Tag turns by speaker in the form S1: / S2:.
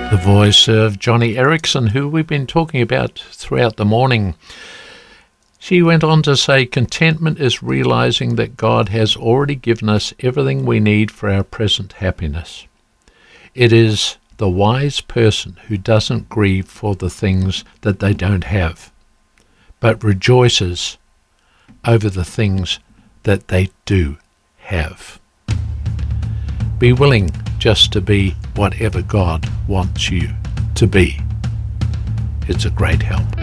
S1: The voice of Johnny Erickson, who we've been talking about throughout the morning. She went on to say, contentment is realizing that God has already given us everything we need for our present happiness. It is the wise person who doesn't grieve for the things that they don't have, but rejoices over the things that they do have. Be willing just to be whatever God wants you to be. It's a great help.